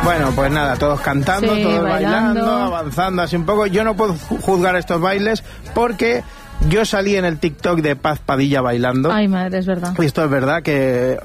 Bueno, pues nada, todos cantando, Sí, todos bailando, avanzando así un poco. Yo no puedo juzgar estos bailes porque yo salí en el TikTok de Paz Padilla bailando. Ay, madre, es verdad. Y esto es verdad que,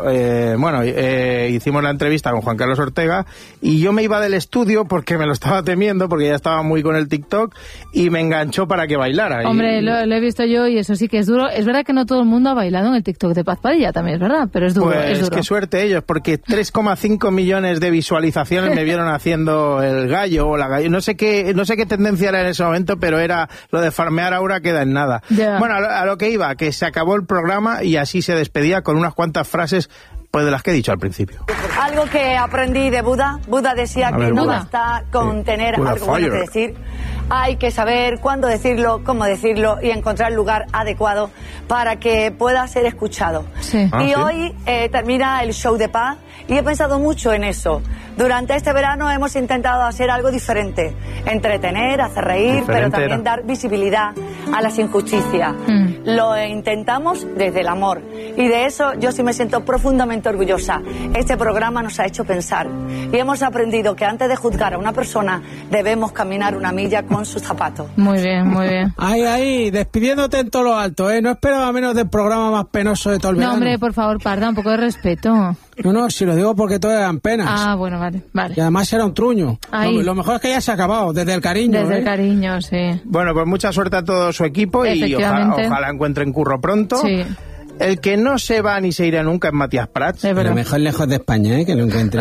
hicimos la entrevista con Juan Carlos Ortega y yo me iba del estudio porque me lo estaba temiendo, porque ya estaba muy con el TikTok y me enganchó para que bailara. Hombre, lo he visto yo y eso sí que es duro. Es verdad que no todo el mundo ha bailado en el TikTok de Paz Padilla, también es verdad, pero es duro, pues es duro. Qué suerte ellos, porque 3,5 millones de visualizaciones me vieron haciendo el gallo o la gallo. No sé qué tendencia era en ese momento, pero era lo de farmear ahora queda en nada. Yeah. Bueno, a lo que iba, que se acabó el programa y así se despedía con unas cuantas frases, pues de las que he dicho al principio. Algo que aprendí de Buda. Buda decía que no basta con tener Buda algo bueno que decir. Hay que saber cuándo decirlo, cómo decirlo y encontrar el lugar adecuado para que pueda ser escuchado. Sí. Y hoy termina el show de Paz y he pensado mucho en eso. Durante este verano hemos intentado hacer algo diferente. Entretener, hacer reír, pero también dar visibilidad a las injusticias. Lo intentamos desde el amor. Y de eso yo sí me siento profundamente orgullosa. Este programa nos ha hecho pensar. Y hemos aprendido que antes de juzgar a una persona debemos caminar una milla con sus zapatos. Muy bien, muy bien. Ahí, despidiéndote en todo lo alto, ¿eh? No esperaba menos del programa más penoso de todo el verano. No, hombre, por favor, Parda, un poco de respeto. No, si lo digo porque todo eran penas. Ah, bueno, vale. Y además era un truño. Lo mejor es que ya se ha acabado, desde el cariño. Desde el cariño, sí. Bueno, pues mucha suerte a todo su equipo y ojalá encuentren curro pronto. Sí. El que no se va ni se irá nunca es Matías Prats. Pero mejor lejos de España, que lo encuentren.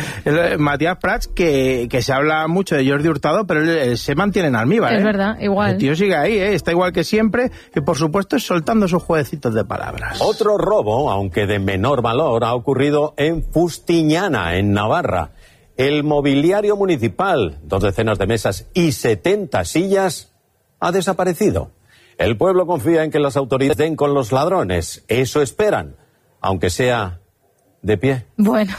Matías Prats, que se habla mucho de Jordi Hurtado, pero él se mantiene en almíbar. Es verdad, igual. El tío sigue ahí, está igual que siempre, y por supuesto soltando sus jueguecitos de palabras. Otro robo, aunque de menor valor, ha ocurrido en Fustiñana, en Navarra. El mobiliario municipal, 2 decenas de mesas y 70 sillas, ha desaparecido. El pueblo confía en que las autoridades den con los ladrones. Eso esperan, aunque sea de pie. Bueno.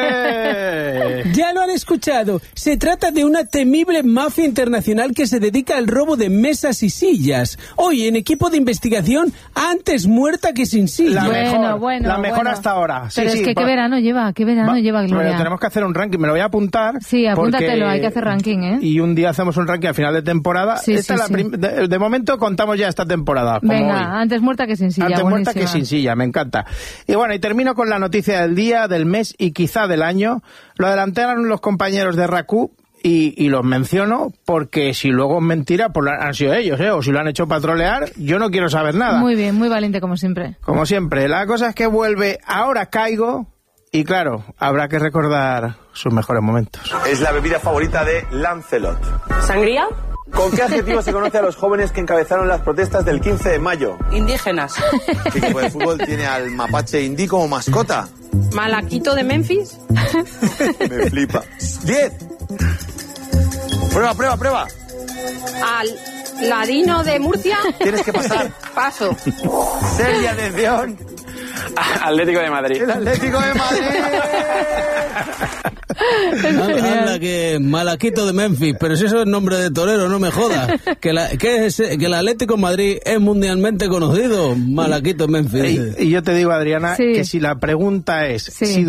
Ya lo han escuchado. Se trata de una temible mafia internacional que se dedica al robo de mesas y sillas. Hoy, en equipo de investigación, antes muerta que sin silla. La mejor hasta ahora. Pero es que ¿qué verano lleva, Gloria? Bueno, tenemos que hacer un ranking, me lo voy a apuntar. Sí, apúntatelo, hay que hacer ranking, ¿eh? Y un día hacemos un ranking a final de temporada. De momento contamos ya esta temporada. Venga, hoy. Antes muerta que sin silla. Antes buenísima. muerta que sin silla, me encanta. Y bueno, y termino con la noticia del día, del mes y quizá del año. Lo adelantaron los compañeros de RACU y los menciono porque si luego es mentira, pues han sido ellos, o si lo han hecho patrolear, yo no quiero saber nada. Muy bien, muy valiente como siempre. Como siempre, la cosa es que vuelve Ahora Caigo y claro, habrá que recordar sus mejores momentos. Es la bebida favorita de Lancelot. ¿Sangría? ¿Con qué adjetivo se conoce a los jóvenes que encabezaron las protestas del 15 de mayo? Indígenas. ¿Qué equipo de fútbol tiene al mapache indí como mascota? ¿Malaquito de Memphis? Me flipa. 10. Prueba. ¿Al ladino de Murcia? Tienes que pasar. Paso. Seria, atención. Atlético de Madrid. El Atlético de Madrid. Anda que Malaquito de Memphis, pero si eso es nombre de torero, no me jodas. Que el Atlético de Madrid es mundialmente conocido, Malaquito de Memphis. Y yo te digo, Adriana, que si la pregunta es si